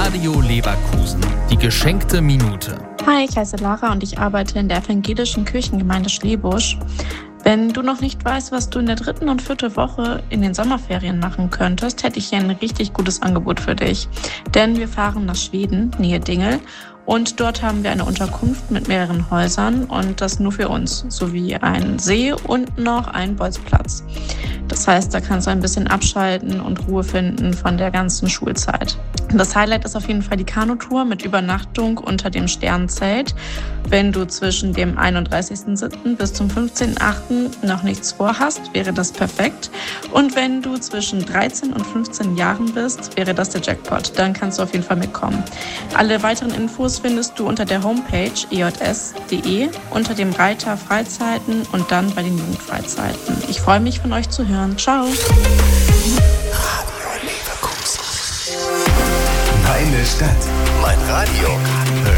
Radio Leverkusen, die geschenkte Minute. Hi, ich heiße Lara und ich arbeite in der evangelischen Kirchengemeinde Schlebusch. Wenn du noch nicht weißt, was du in der 3. und 4. Woche in den Sommerferien machen könntest, hätte ich hier ein richtig gutes Angebot für dich. Denn wir fahren nach Schweden, Nähe Dingel. Und dort haben wir eine Unterkunft mit mehreren Häusern und das nur für uns, sowie einen See und noch einen Bolzplatz. Das heißt, da kannst du ein bisschen abschalten und Ruhe finden von der ganzen Schulzeit. Das Highlight ist auf jeden Fall die Kanutour mit Übernachtung unter dem Sternenzelt. Wenn du zwischen dem 31.07. bis zum 15.08. noch nichts vorhast, wäre das perfekt. Und wenn du zwischen 13 und 15 Jahren bist, wäre das der Jackpot. Dann kannst du auf jeden Fall mitkommen. Alle weiteren Infos findest du unter der Homepage ejs.de, unter dem Reiter Freizeiten und dann bei den Jugendfreizeiten. Ich freue mich, von euch zu hören. Ciao! Radio Leverkusen. Meine Stadt. Mein Radio.